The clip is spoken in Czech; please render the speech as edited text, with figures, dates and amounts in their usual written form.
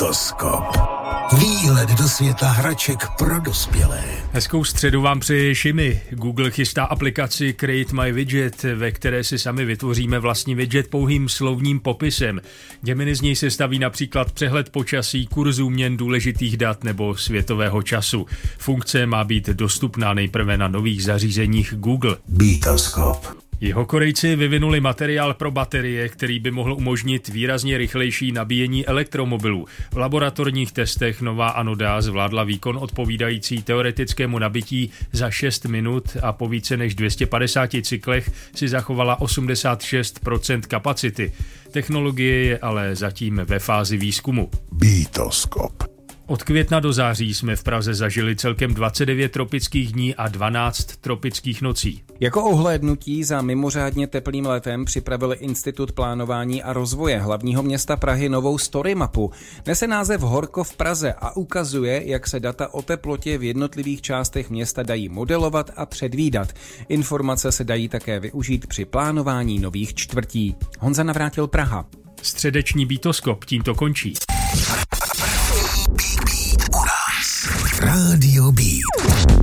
Bitoskop. Výhled do světa hraček pro dospělé. Hezkou středu vám přeje Šimi. Google chystá aplikaci Create My Widget, ve které si sami vytvoříme vlastní widget pouhým slovním popisem. Gemini z něj se staví například přehled počasí, kurzu měn, důležitých dat nebo světového času. Funkce má být dostupná nejprve na nových zařízeních Google. Bitoskop. Jihokorejci vyvinuli materiál pro baterie, který by mohl umožnit výrazně rychlejší nabíjení elektromobilů. V laboratorních testech nová anoda zvládla výkon odpovídající teoretickému nabití za 6 minut a po více než 250 cyklech si zachovala 86% kapacity. Technologie je ale zatím ve fázi výzkumu. Bitoskop. Od května do září jsme v Praze zažili celkem 29 tropických dní a 12 tropických nocí. Jako ohlédnutí za mimořádně teplým letem připravil Institut plánování a rozvoje hlavního města Prahy novou story mapu. Nese název Horko v Praze a ukazuje, jak se data o teplotě v jednotlivých částech města dají modelovat a předvídat. Informace se dají také využít při plánování nových čtvrtí. Honza Navrátil, Praha. Středeční Bitoskop tímto končí. Rádio Beat.